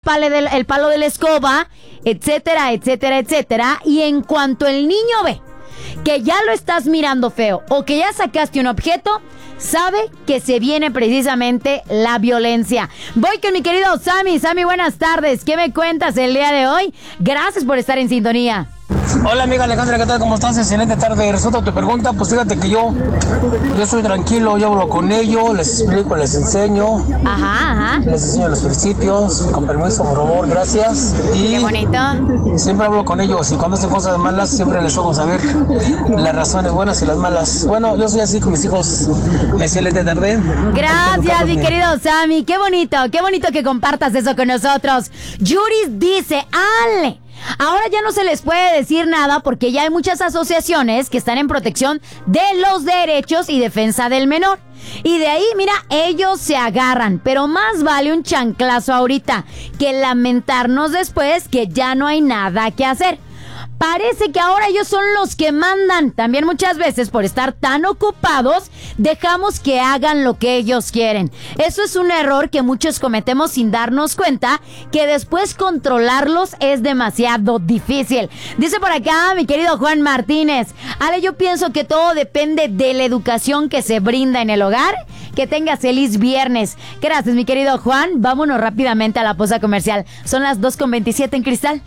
el palo de la escoba, etcétera, etcétera, etcétera. Y en cuanto el niño ve que ya lo estás mirando feo o que ya sacaste un objeto, sabe que se viene precisamente la violencia. Voy con mi querido Sammy. Sammy, buenas tardes. ¿Qué me cuentas el día de hoy? Gracias por estar en sintonía. Hola amiga Alejandra, ¿qué tal? ¿Cómo estás? Excelente tarde. Resulta tu pregunta, pues fíjate que yo soy tranquilo, yo hablo con ellos, les explico, les enseño. Ajá. Les enseño los principios, con permiso, por favor, gracias. Y qué bonito. Siempre hablo con ellos y cuando hacen cosas malas siempre les hago saber las razones buenas y las malas. Bueno, yo soy así con mis hijos. Excelente tarde. Gracias, mi querido Sammy. Qué bonito que compartas eso con nosotros. Yuris dice, Ale, ahora ya no se les puede decir nada porque ya hay muchas asociaciones que están en protección de los derechos y defensa del menor. Y de ahí, mira, ellos se agarran, pero más vale un chanclazo ahorita que lamentarnos después que ya no hay nada que hacer. Parece que ahora ellos son los que mandan. También muchas veces por estar tan ocupados dejamos que hagan lo que ellos quieren. Eso es un error que muchos cometemos sin darnos cuenta que después controlarlos es demasiado difícil. Dice por acá mi querido Juan Martínez, Ale, yo pienso que todo depende de la educación que se brinda en el hogar. Que tengas feliz viernes. Gracias, mi querido Juan. Vámonos rápidamente a la pausa comercial. Son las 2:27 en Cristal.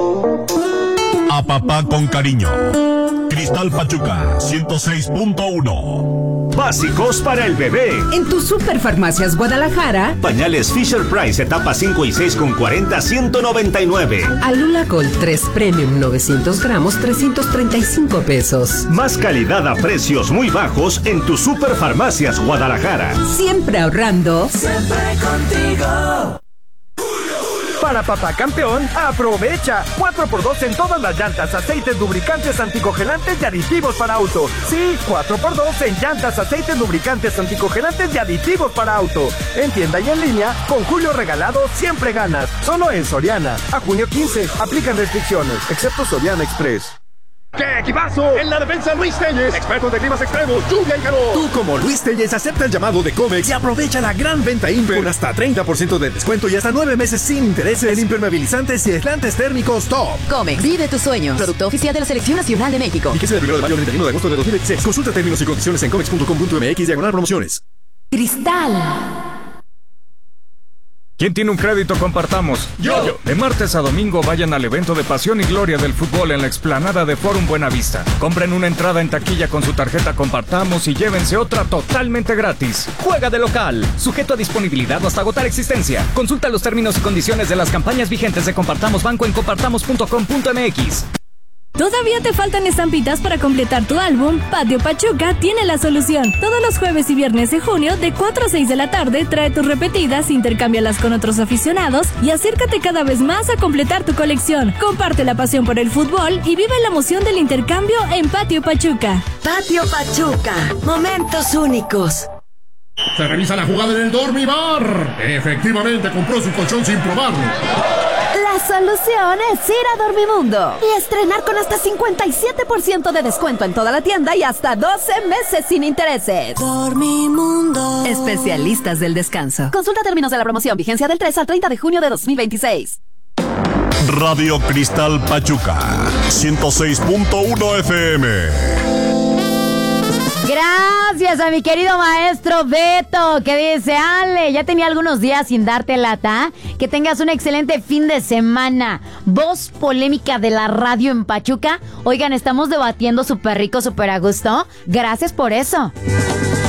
A papá con cariño. Cristal Pachuca 106.1. Básicos para el bebé. En tu Superfarmacias Guadalajara. Pañales Fisher Price etapa 5 y 6 con 40, 199. Alula Gold 3 Premium 900 gramos, 335 pesos. Más calidad a precios muy bajos en tu Superfarmacias Guadalajara. Siempre ahorrando. Siempre contigo. Para papá campeón, aprovecha 4x2 en todas las llantas, aceites, lubricantes, anticongelantes y aditivos para auto. Sí, 4x2 en llantas, aceites, lubricantes, anticongelantes y aditivos para auto. En tienda y en línea, con Julio Regalado siempre ganas. Solo en Soriana. A junio 15, aplican restricciones, excepto Soriana Express. ¡Qué equipazo! En la defensa Luis Telles, expertos de climas extremos, lluvia y calor. Tú como Luis Telles acepta el llamado de Comex y aprovecha la gran venta Imper con hasta 30% de descuento y hasta 9 meses sin intereses en impermeabilizantes y aislantes térmicos top. Comex, vive tus sueños. Producto oficial de la Selección Nacional de México. Fíjese del 1 de mayo al 31 de agosto de 2016. Consulta términos y condiciones en comex.com.mx/promociones. Cristal. ¿Quién tiene un crédito? Compartamos. Yo. De martes a domingo vayan al evento de Pasión y Gloria del Fútbol en la explanada de Forum Buenavista. Compren una entrada en taquilla con su tarjeta Compartamos y llévense otra totalmente gratis. Juega de local. Sujeto a disponibilidad o hasta agotar existencia. Consulta los términos y condiciones de las campañas vigentes de Compartamos Banco en compartamos.com.mx. ¿Todavía te faltan estampitas para completar tu álbum? Patio Pachuca tiene la solución. Todos los jueves y viernes de junio, de 4 a 6 de la tarde, trae tus repetidas, intercámbialas con otros aficionados y acércate cada vez más a completar tu colección. Comparte la pasión por el fútbol y vive la emoción del intercambio en Patio Pachuca. Patio Pachuca, momentos únicos. Se revisa la jugada en el Dormibar. Efectivamente compró su colchón sin probarlo. La solución es ir a Dormimundo y estrenar con hasta 57% de descuento en toda la tienda y hasta 12 meses sin intereses. Dormimundo. Especialistas del descanso. Consulta términos de la promoción. Vigencia del 3 al 30 de junio de 2026. Radio Cristal Pachuca 106.1 FM. Gracias a mi querido maestro Beto, que dice, Ale, ya tenía algunos días sin darte lata. Que tengas un excelente fin de semana. Voz polémica de la radio en Pachuca. Oigan, estamos debatiendo súper rico, súper a gusto. Gracias por eso.